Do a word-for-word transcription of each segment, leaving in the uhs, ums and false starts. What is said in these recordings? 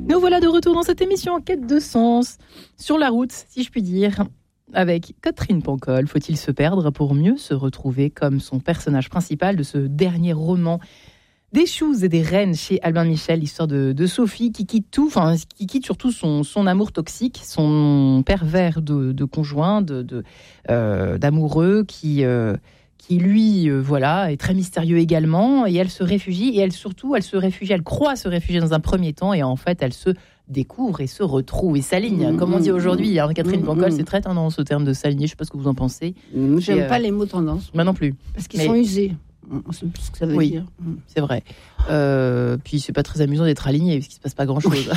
Nous voilà de retour dans cette émission en quête de sens, sur la route, si je puis dire, avec Catherine Pancol. Faut-il se perdre pour mieux se retrouver, comme son personnage principal de ce dernier roman des choux et des reines chez Albin Michel, l'histoire de, de Sophie qui quitte tout, enfin qui quitte surtout son, son amour toxique, son pervers de, de conjoint, de, de, euh, d'amoureux qui... Euh, qui lui, euh, voilà, est très mystérieux également, et elle se réfugie, et elle surtout, elle se réfugie, elle croit se réfugier dans un premier temps, et en fait, elle se découvre et se retrouve et s'aligne, mmh, comme on dit aujourd'hui. Hein, Catherine mmh, Pancol, mmh. c'est très tendance ce terme de s'aligner, je ne sais pas ce que vous en pensez. Mmh, j'aime et, pas euh, les mots tendance. Moi non plus. Parce qu'ils Mais... sont usés. On sait plus ce que ça veut oui, dire. Mmh. C'est vrai. Euh, puis c'est pas très amusant d'être aligné, parce qu'il ne se passe pas grand-chose.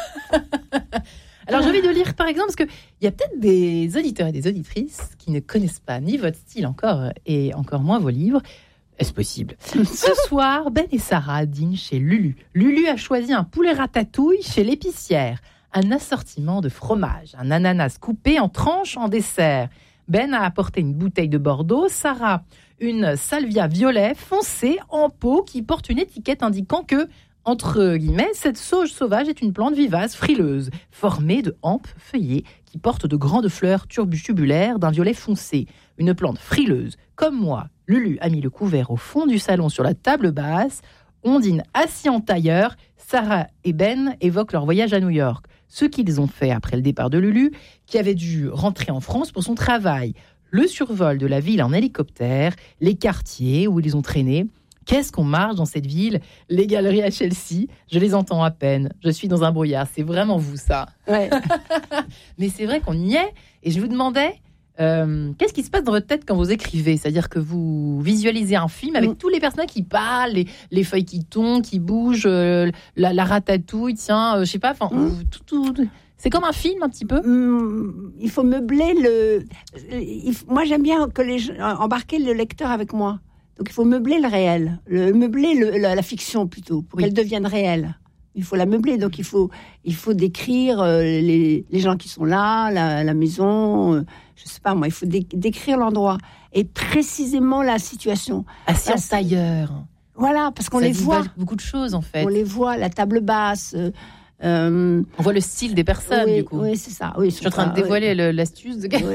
Alors j'ai envie de lire par exemple, parce qu'il y a peut-être des auditeurs et des auditrices qui ne connaissent pas ni votre style encore, et encore moins vos livres. Est-ce possible ? Ce soir, Ben et Sarah dînent chez Lulu. Lulu a choisi un poulet ratatouille chez l'épicière, un assortiment de fromage, un ananas coupé en tranches en dessert. Ben a apporté une bouteille de Bordeaux, Sarah une salvia violet foncé en pot qui porte une étiquette indiquant que, entre guillemets, cette sauge sauvage est une plante vivace, frileuse, formée de hampes feuillées qui portent de grandes fleurs tubulaires d'un violet foncé. Une plante frileuse. Comme moi, Lulu a mis le couvert au fond du salon sur la table basse. On dîne assis en tailleur. Sarah et Ben évoquent leur voyage à New York. Ce qu'ils ont fait après le départ de Lulu, qui avait dû rentrer en France pour son travail. Le survol de la ville en hélicoptère, les quartiers où ils ont traîné. Qu'est-ce qu'on marche dans cette ville ? Les galeries à Chelsea, je les entends à peine. Je suis dans un brouillard. C'est vraiment vous, ça. Ouais. Mais c'est vrai qu'on y est. Et je vous demandais, euh, qu'est-ce qui se passe dans votre tête quand vous écrivez ? C'est-à-dire que vous visualisez un film avec mmh. tous les personnages qui parlent, les, les feuilles qui tombent, qui bougent, euh, la, la ratatouille, tiens, euh, je sais pas, enfin, mmh. tout, tout, tout. C'est comme un film, un petit peu. Mmh, il faut meubler le... Il, moi, j'aime bien que les gens, embarquer le lecteur avec moi. Donc, il faut meubler le réel, le, meubler le, la, la fiction plutôt, pour oui. qu'elle devienne réelle. Il faut la meubler, donc il faut, il faut décrire euh, les, les gens qui sont là, la, la maison, euh, je sais pas moi, il faut dé, décrire l'endroit et précisément la situation. Assis en tailleur. Voilà, parce qu'on ça les voit. Beaucoup de choses, en fait. On les voit, la table basse. Euh, euh, on voit le style des personnes, oui, du coup. Oui, c'est ça. Oui, je suis en train pas, de dévoiler oui. le, l'astuce de oui.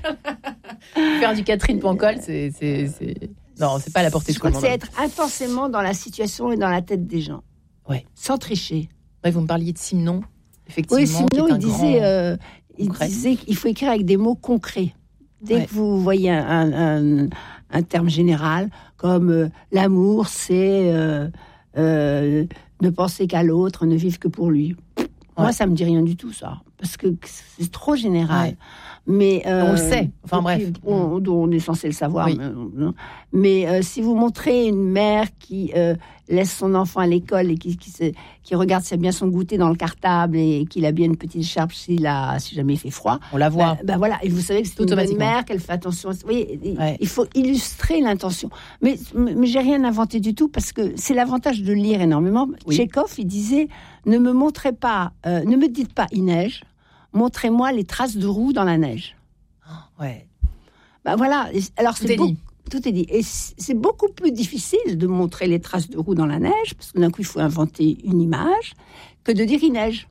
Faire du Catherine Pancol, c'est... c'est, c'est... Non, c'est pas à la portée de tout le monde. C'est être intensément dans la situation et dans la tête des gens. Ouais. Sans tricher. Ouais, vous me parliez de Simenon, effectivement. Oui, Simenon, il disait, euh, il disait qu'il faut écrire avec des mots concrets. Dès ouais. que vous voyez un, un, un terme général, comme euh, l'amour, c'est euh, euh, ne penser qu'à l'autre, ne vivre que pour lui. Ouais. Moi, ça me dit rien du tout, ça. Parce que c'est trop général. Ouais. Mais, euh, on le sait. Enfin bref. On, on est censé le savoir. Oui. Mais, mais euh, si vous montrez une mère qui euh, laisse son enfant à l'école et qui, qui, se, qui regarde si bien son goûter dans le cartable et qu'il a bien une petite écharpe s'il a, si jamais il fait froid. On la voit. Ben, ben voilà. Et vous savez que c'est une bonne mère, qu'elle fait attention. Vous voyez, ouais. Il faut illustrer l'intention. Mais, mais j'ai rien inventé du tout parce que c'est l'avantage de lire énormément. Oui. Tchekhov, il disait, ne me montrez pas, euh, ne me dites pas il neige. Montrez-moi les traces de roues dans la neige. Oh, ouais. Ben voilà. Alors tout c'est est beau, dit. Tout est dit. Et c'est beaucoup plus difficile de montrer les traces de roues dans la neige, parce que d'un coup il faut inventer une image, que de dire il neige.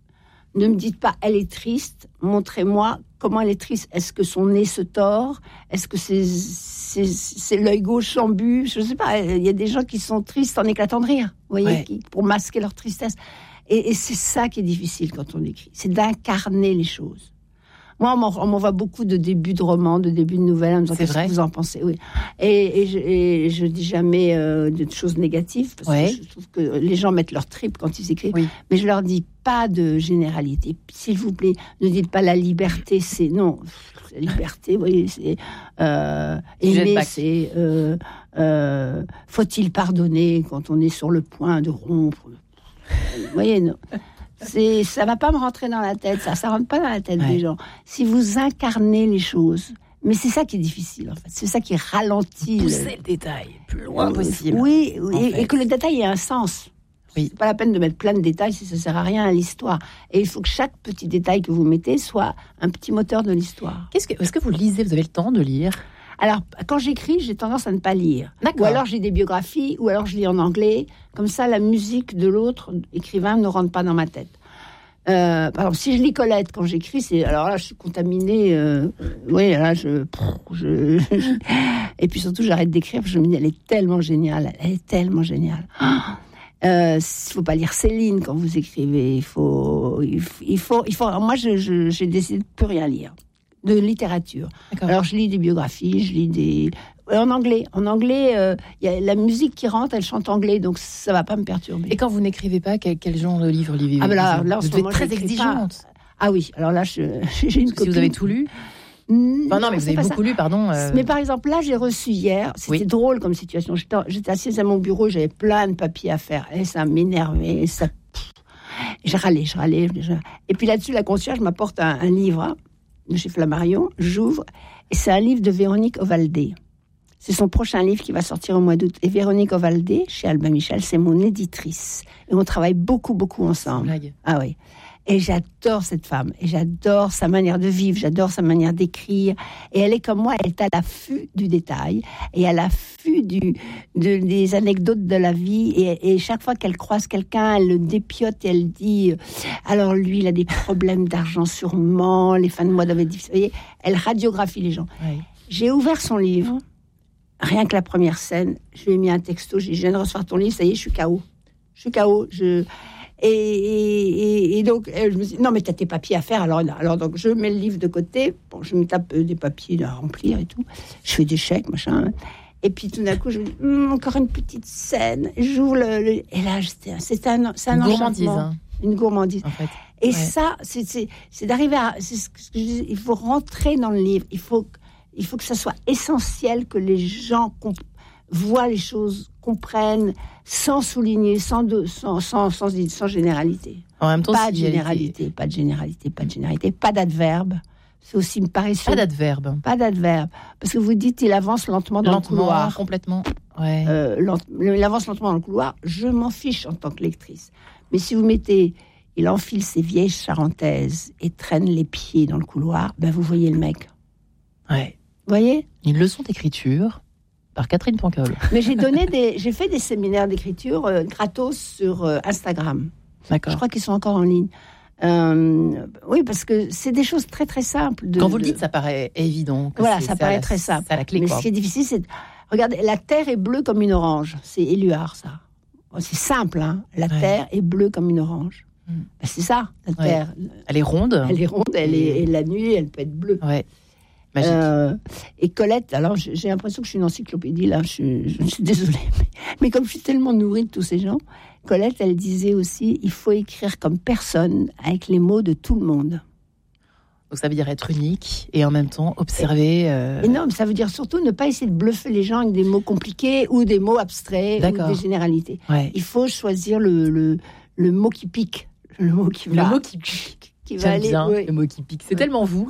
Ne me dites pas elle est triste. Montrez-moi comment elle est triste. Est-ce que son nez se tord ? Est-ce que c'est, c'est, c'est l'œil gauche s'embue ? Je ne sais pas. Il y a des gens qui sont tristes en éclatant de rire, vous voyez, ouais. qui, pour masquer leur tristesse. Et, et c'est ça qui est difficile quand on écrit, c'est d'incarner les choses. Moi, on, on m'envoie beaucoup de débuts de romans, de débuts de nouvelles, en me disant qu'est-ce que vous en pensez. Oui. Et, et, je, et je dis jamais euh, de choses négatives, parce ouais. que je trouve que les gens mettent leur trip quand ils écrivent. Oui. Mais je leur dis pas de généralité. S'il vous plaît, ne dites pas la liberté, c'est... Non, la liberté, vous voyez, c'est... Euh, aimer, c'est... Euh, euh, faut-il pardonner quand on est sur le point de rompre ? Vous voyez, non. C'est, ça ne va pas me rentrer dans la tête, ça. Ça ne rentre pas dans la tête ouais. des gens. Si vous incarnez les choses, mais c'est ça qui est difficile, en fait. C'est ça qui ralentit. Pousser le, le détail, plus loin euh, possible. Oui, oui et, et que le détail ait un sens. Oui. C'est pas la peine de mettre plein de détails si ça ne sert à rien à l'histoire. Et il faut que chaque petit détail que vous mettez soit un petit moteur de l'histoire. Qu'est-ce que, est-ce que vous lisez ? Vous avez le temps de lire ? Alors, quand j'écris, j'ai tendance à ne pas lire. D'accord. Ou alors j'ai des biographies, ou alors je lis en anglais. Comme ça, la musique de l'autre écrivain ne rentre pas dans ma tête. Euh, par exemple, si je lis Colette quand j'écris, c'est alors là, je suis contaminée. Euh, oui, là, je, je, je, et puis surtout, j'arrête d'écrire. Parce que je me dis, elle est tellement géniale, elle est tellement géniale. Il euh, faut pas lire Céline quand vous écrivez. Il faut, il faut, il faut. Il faut moi, je, je, j'ai décidé de plus rien lire de littérature. D'accord. Alors, je lis des biographies, je lis des en anglais. En anglais, il euh, y a la musique qui rentre, elle chante anglais, donc ça va pas me perturber. Et quand vous n'écrivez pas, quel, quel genre de livre lisez-vous? Ah ben là, là en vous ce moment, êtes très exigeante. Pas. Ah oui, alors là, je, j'ai une copine. Si vous avez tout lu. Mmh, enfin, non, mais vous avez beaucoup ça. lu, pardon. Euh... Mais par exemple, là, j'ai reçu hier, c'était oui. drôle comme situation. J'étais, j'étais assise à mon bureau, j'avais plein de papiers à faire, et ça m'énervait, ça. Je râlais, je râlais, je râlais. Et puis là-dessus, la concierge m'apporte un, un livre de chez Flammarion, j'ouvre, et c'est un livre de Véronique Ovaldé. C'est son prochain livre qui va sortir au mois d'août. Et Véronique Ovaldé, chez Albin Michel, c'est mon éditrice. Et on travaille beaucoup, beaucoup ensemble. Blague. Ah oui. Et j'adore cette femme. Et j'adore sa manière de vivre. J'adore sa manière d'écrire. Et elle est comme moi, elle est à l'affût du détail. Et à l'affût du, de, des anecdotes de la vie. Et, et chaque fois qu'elle croise quelqu'un, elle le dépiote et elle dit « Alors lui, il a des problèmes d'argent sûrement. Les fins de mois doivent être difficiles. » Vous voyez, elle radiographie les gens. Oui. J'ai ouvert son livre. Rien que la première scène, je lui ai mis un texto, j'ai dit, je viens de recevoir ton livre, ça y est, je suis K O. Je suis K O. Je... Et, et, et donc, je me dis, non, mais t'as tes papiers à faire. Alors, alors donc, je mets le livre de côté. Bon, je me tape des papiers à remplir et tout. Je fais des chèques, machin. Et puis, tout d'un coup, je me dis, hm, encore une petite scène. J'ouvre le... le... Et là, c'était, c'était un, c'est un une gourmandise. Hein. Une gourmandise. En fait. Et ouais. ça, c'est, c'est, c'est d'arriver à... C'est ce que je dis, il faut rentrer dans le livre. Il faut... Il faut que ça soit essentiel, que les gens comp- voient les choses, comprennent, sans souligner, sans, de, sans, sans, sans, sans généralité. En même temps, pas de si généralité, pas de généralité, pas de généralité, pas d'adverbe. C'est aussi me paraît Pas d'adverbe. Pas d'adverbe. Parce que vous dites, il avance lentement dans lentement, le couloir. Complètement. Ouais. Euh, lent, il avance lentement dans le couloir. Je m'en fiche en tant que lectrice. Mais si vous mettez, il enfile ses vieilles charentaises et traîne les pieds dans le couloir, ben vous voyez le mec. Ouais. Vous voyez ? Une leçon d'écriture par Catherine Pancol. Mais j'ai donné des, j'ai fait des séminaires d'écriture euh, gratos sur euh, Instagram. D'accord. Je crois qu'ils sont encore en ligne. Euh, oui, parce que c'est des choses très très simples. De, Quand vous le de... dites, ça paraît évident. Voilà, c'est, ça paraît la, très simple. C'est la clé, mais quoi. ce qui est difficile, c'est de... regardez, la terre est bleue comme une orange. C'est Éluard, ça. C'est simple, hein. La ouais. terre est bleue comme une orange. Mm. Ben, c'est ça, la terre. Ouais. Elle est ronde. Elle est ronde. Elle est, et la nuit, elle peut être bleue. Ouais. Magique. Euh, et Colette, alors j'ai l'impression que je suis une encyclopédie là, je, je, je suis désolée, mais, mais comme je suis tellement nourrie de tous ces gens, Colette, elle disait aussi, il faut écrire comme personne, avec les mots de tout le monde. Donc ça veut dire être unique et en même temps observer... Euh... Et non, mais ça veut dire surtout ne pas essayer de bluffer les gens avec des mots compliqués ou des mots abstraits D'accord. ou des généralités. Ouais. Il faut choisir le, le, le mot qui pique, le mot qui va... Le mot qui pique. Qui va J'aime aller, bien oui. le mot qui pique. C'est oui. tellement vous.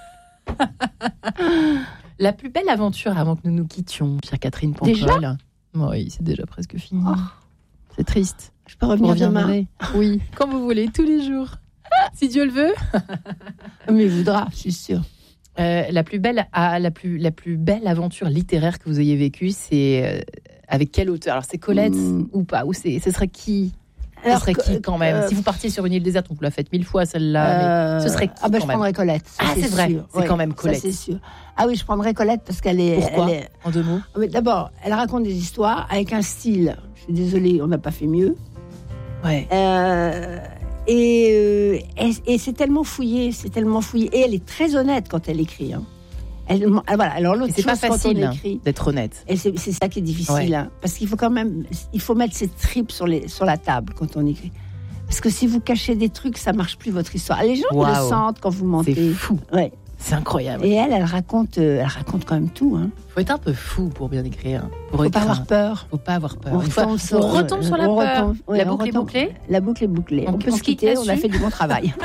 La plus belle aventure avant que nous nous quittions, Pierre-Catherine Pancol. Déjà ? Oui, c'est déjà presque fini. Oh. C'est triste. Je peux revenir demain. Oui, quand vous voulez, tous les jours. Si Dieu le veut. Mais il voudra, je suis sûre. Euh, la plus belle, ah, la plus, la plus belle aventure littéraire que vous ayez vécue, c'est euh, avec quel auteur ? Alors c'est Colette mmh. ou pas ? Ou c'est, ce serait qui ? Alors, ce serait qui quand même euh, Si vous partiez sur une île déserte, on vous l'a faite mille fois celle-là, euh, mais ce serait qui Ah ben quand je même prendrais Colette. Ah c'est, c'est vrai, sûr. c'est ouais, quand même Colette. Ça, c'est sûr. Ah oui, je prendrais Colette parce qu'elle est... Pourquoi elle est... En deux mots mais d'abord, elle raconte des histoires avec un style, je suis désolée, on n'a pas fait mieux. Ouais. Euh, et, euh, et, et c'est tellement fouillé, c'est tellement fouillé. Et elle est très honnête quand elle écrit, hein. Elle, voilà, alors l'autre et c'est chose, pas facile quand on écrit, d'être honnête. Et c'est, c'est ça qui est difficile, ouais. hein, parce qu'il faut quand même, il faut mettre ses tripes sur, les, sur la table quand on écrit. Parce que si vous cachez des trucs, ça marche plus votre histoire. Les gens wow. le sentent quand vous mentez. C'est fou. Ouais. C'est incroyable. Et elle, elle raconte, euh, elle raconte quand même tout. Hein. Faut être un peu fou pour bien écrire. Pour faut écrire. pas avoir peur. Faut pas avoir peur. On retombe, sur, on retombe sur la on peur. Retombe, ouais, la boucle retombe, est bouclée. La boucle est bouclée. On, on peut on se quitter. On a fait du bon travail.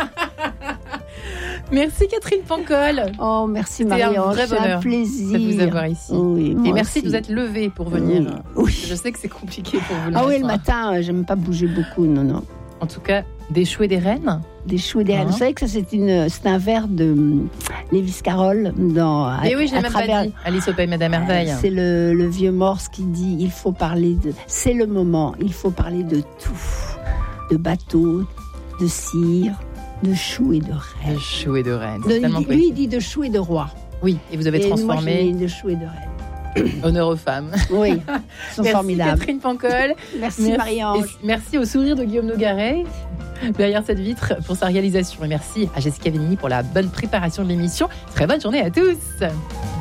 Merci Catherine Pancol. Oh merci Marie-Ange, c'est un plaisir de vous avoir ici. Oui, et merci aussi. de vous être levée pour venir. Oui. oui. Je sais que c'est compliqué pour vous. Ah oui, le matin, j'aime pas bouger beaucoup, non non. En tout cas, des choux et des rennes. Des choux et des rennes. Vous savez que ça c'est une, c'est un vers de Lewis Carroll dans. Et oui, je l'ai même travers, pas dit. Alice au pays Madame Merveille. Euh, c'est le, le vieux Morse qui dit il faut parler de. C'est le moment. Il faut parler de tout, de bateaux, de cire, de choux et de reine. De choux et de reine. De, lui, lui, il dit de choux et de roi. Oui, et vous avez et transformé. Moi, je dis de choux et de reine. Honneur aux femmes. Oui, ils sont merci formidables. Catherine Pancol. Merci, merci Marie-Ange. Merci au sourire de Guillaume Nogaret derrière cette vitre pour sa réalisation. Et merci à Jessica Venini pour la bonne préparation de l'émission. Très bonne journée à tous.